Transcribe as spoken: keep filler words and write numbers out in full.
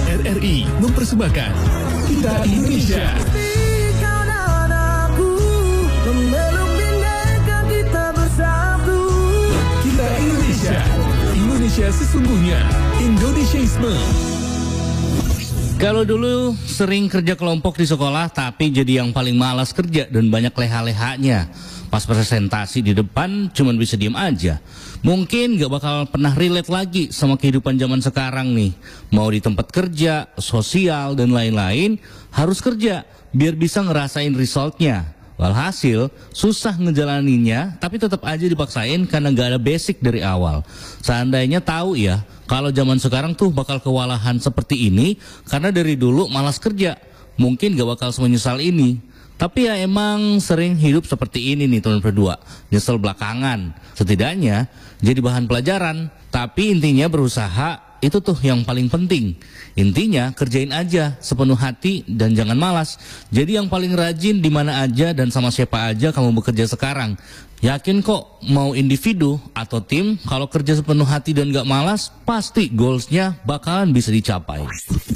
R R I mempersembahkan Kita Indonesia. Kita Indonesia, Indonesia sesungguhnya, Indonesiaisme. Kalau dulu sering kerja kelompok di sekolah, tapi jadi yang paling malas kerja dan banyak leha-lehanya. Pas presentasi di depan cuman bisa diem aja. Mungkin gak bakal pernah relate lagi sama kehidupan zaman sekarang nih. Mau di tempat kerja, sosial, dan lain-lain, harus kerja biar bisa ngerasain resultnya. Walhasil, susah ngejalaninnya, tapi tetap aja dipaksain karena gak ada basic dari awal. Seandainya tahu ya, kalau zaman sekarang tuh bakal kewalahan seperti ini, karena dari dulu malas kerja, mungkin gak bakal semenyesal ini. Tapi ya emang sering hidup seperti ini nih teman berdua, nyesel belakangan. Setidaknya jadi bahan pelajaran, tapi intinya berusaha itu tuh yang paling penting. Intinya kerjain aja sepenuh hati dan jangan malas. Jadi yang paling rajin di mana aja dan sama siapa aja kamu bekerja sekarang. Yakin kok mau individu atau tim, kalau kerja sepenuh hati dan gak malas, pasti goalsnya bakalan bisa dicapai.